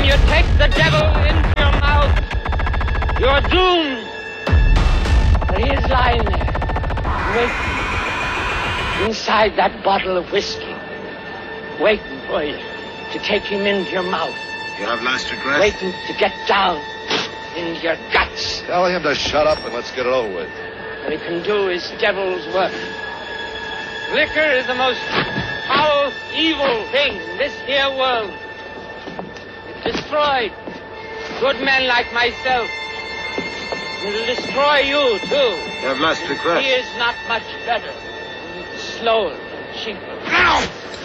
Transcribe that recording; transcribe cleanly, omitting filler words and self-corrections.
When you take the devil into your mouth, you're doomed. But he is lying there, waiting, inside that bottle of whiskey, waiting for you to take him into your mouth. You have last regret? Waiting to get down into your guts. Tell him to shut up and let's get it over with. What he can do is devil's work. Liquor is the most foul, evil thing in this here world. It destroyed good men like myself. It'll destroy you, too. You have last regret? He is not much better. Slower, cheaper.